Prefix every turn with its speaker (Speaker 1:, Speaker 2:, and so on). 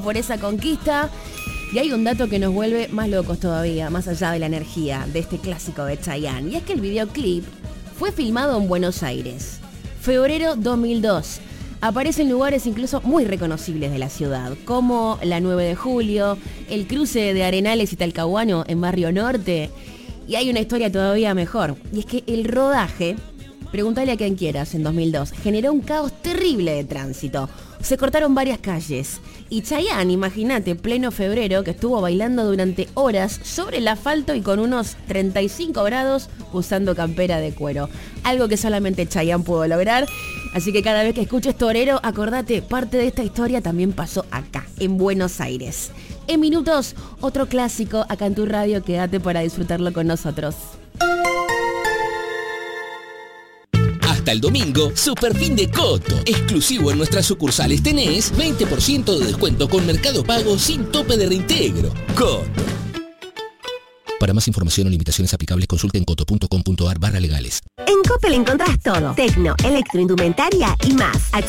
Speaker 1: por esa conquista. Y hay un dato que nos vuelve más locos todavía, más allá de la energía de este clásico de Chayanne. Y es que el videoclip fue filmado en Buenos Aires, febrero 2002. Aparecen lugares incluso muy reconocibles de la ciudad, como la 9 de Julio, el cruce de Arenales y Talcahuano en Barrio Norte. Y hay una historia todavía mejor, y es que el rodaje, pregúntale a quien quieras, en 2002, generó un caos terrible de tránsito. Se cortaron varias calles. Y Chayanne, imagínate, pleno febrero, que estuvo bailando durante horas sobre el asfalto y con unos 35 grados usando campera de cuero. Algo que solamente Chayanne pudo lograr. Así que cada vez que escuches Torero, acordate, parte de esta historia también pasó acá, en Buenos Aires. En minutos, otro clásico acá en tu radio, quédate para disfrutarlo con nosotros.
Speaker 2: Hasta el domingo, super fin de Coto. Exclusivo en nuestras sucursales tenés 20% de descuento con Mercado Pago sin tope de reintegro. Coto. Para más información o limitaciones aplicables, consulte en coto.com.ar/legales.
Speaker 3: En Coppel encontrás todo. Tecno, electroindumentaria y más.